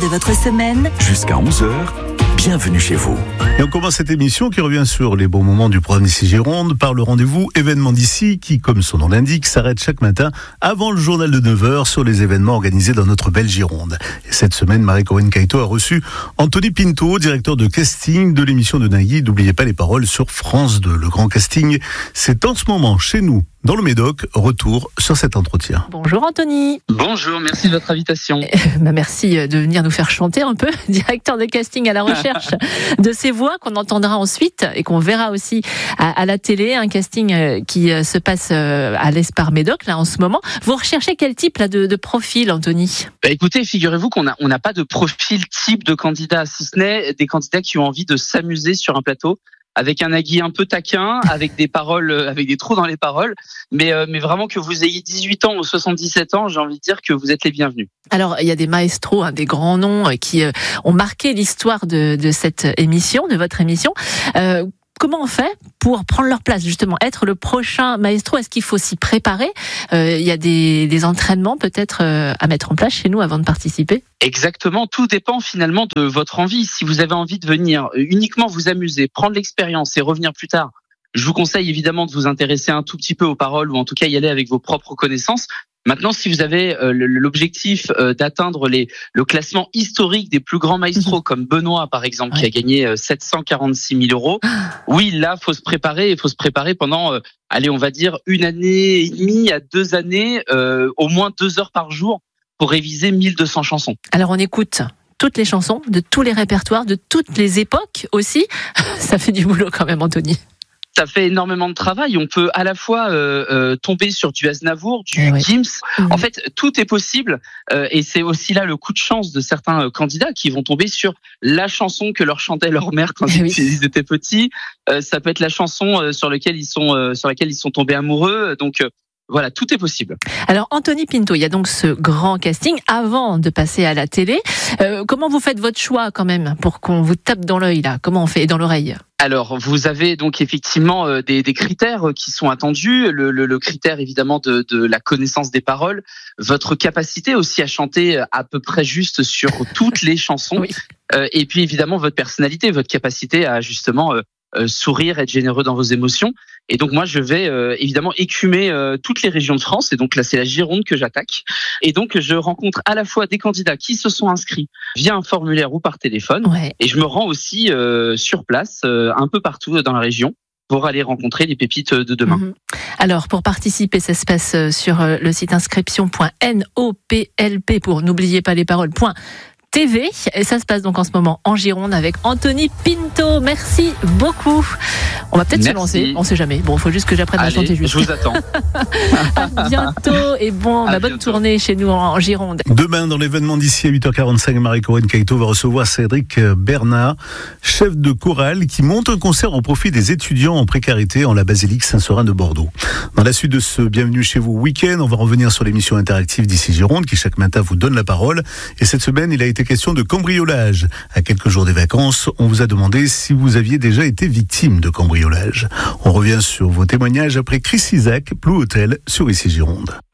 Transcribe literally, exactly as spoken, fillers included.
de votre semaine. Jusqu'à onze heures, bienvenue chez vous. Et on commence cette émission qui revient sur les bons moments du programme d'ici Gironde par le rendez-vous événement d'ici qui, comme son nom l'indique, s'arrête chaque matin avant le journal de neuf heures sur les événements organisés dans notre belle Gironde. Et cette semaine, Marie-Corinne Caïto a reçu Anthony Pinto, directeur de casting de l'émission de Nagui. N'oubliez pas les paroles sur France deux. Le grand casting, c'est en ce moment chez nous, dans le Médoc. Retour sur cet entretien. Bonjour Anthony. Bonjour, merci de votre invitation. Euh, bah merci de venir nous faire chanter un peu. Directeur de casting à la recherche de ces voix qu'on entendra ensuite et qu'on verra aussi à, à la télé. Un casting qui se passe à l'Espar Médoc là en ce moment. Vous recherchez quel type là, de, de profil, Anthony ? Bah écoutez, figurez-vous qu'on a, on n'a pas de profil type de candidat, si ce n'est des candidats qui ont envie de s'amuser sur un plateau, avec un Nagui un peu taquin, avec des paroles, avec des trous dans les paroles, mais euh, mais vraiment que vous ayez dix-huit ans ou soixante-dix-sept ans, j'ai envie de dire que vous êtes les bienvenus. Alors il y a des maestros, hein, des grands noms qui euh, ont marqué l'histoire de de cette émission, de votre émission. Euh, Comment on fait pour prendre leur place, justement, être le prochain maestro ? Est-ce qu'il faut s'y préparer ? euh, Il y a des, des entraînements peut-être euh, à mettre en place chez nous avant de participer ? Exactement, tout dépend finalement de votre envie. Si vous avez envie de venir uniquement vous amuser, prendre l'expérience et revenir plus tard, je vous conseille évidemment de vous intéresser un tout petit peu aux paroles ou en tout cas y aller avec vos propres connaissances. Maintenant, si vous avez euh, l'objectif euh, d'atteindre les, le classement historique des plus grands maestros, comme Benoît par exemple, ouais. qui a gagné euh, sept cent quarante-six mille euros, oui, là, faut se préparer. Il faut se préparer pendant, euh, allez, on va dire une année et demie à deux années, euh, au moins deux heures par jour pour réviser mille deux cents chansons. Alors, on écoute toutes les chansons de tous les répertoires, de toutes les époques aussi. Ça fait du boulot quand même, Anthony. Ça fait énormément de travail. On peut à la fois euh, euh, tomber sur du Aznavour, du oui. Gims. Mmh. En fait, tout est possible. Euh, et c'est aussi là le coup de chance de certains euh, candidats qui vont tomber sur la chanson que leur chantait leur mère quand oui. ils étaient petits. Euh, ça peut être la chanson euh, sur laquelle ils sont euh, sur laquelle ils sont tombés amoureux. Donc euh, voilà, tout est possible. Alors Anthony Pinto, il y a donc ce grand casting avant de passer à la télé. Euh, comment vous faites votre choix quand même pour qu'on vous tape dans l'œil là ? Comment on fait ? Et dans l'oreille ? Alors, vous avez donc effectivement euh, des, des critères qui sont attendus. Le, le, le critère évidemment de, de la connaissance des paroles, votre capacité aussi à chanter à peu près juste sur toutes les chansons, oui. euh, et puis évidemment votre personnalité, votre capacité à justement euh, euh, sourire, être généreux dans vos émotions. Et donc moi, je vais euh, évidemment écumer euh, toutes les régions de France. Et donc là, c'est la Gironde que j'attaque. Et donc, je rencontre à la fois des candidats qui se sont inscrits via un formulaire ou par téléphone. Ouais. Et je me rends aussi euh, sur place, euh, un peu partout dans la région, pour aller rencontrer les pépites de demain. Mmh. Alors, pour participer, ça se passe sur le site inscription point n o p l p pour n'oubliez pas les paroles. T V, et ça se passe donc en ce moment en Gironde avec Anthony Pinto. Merci beaucoup. On va peut-être Merci. se lancer, on sait jamais. Bon, il faut juste que j'apprenne Allez, à chanter juste. Je vous attends. À bientôt et bon, bah, bonne tournée chez nous en Gironde. Demain, dans l'événement d'ici à huit heures quarante-cinq, Marie-Corinne Caïto va recevoir Cédric Bernard, chef de chorale, qui monte un concert au profit des étudiants en précarité en la basilique Saint-Seurin de Bordeaux. Dans la suite de ce Bienvenue chez vous week-end, on va revenir sur l'émission interactive d'ici Gironde, qui chaque matin vous donne la parole. Et cette semaine, il a été question de cambriolage. À quelques jours des vacances, on vous a demandé si vous aviez déjà été victime de cambriolage. On revient sur vos témoignages après Chris Isaak, Blue Hotel sur Ici Gironde.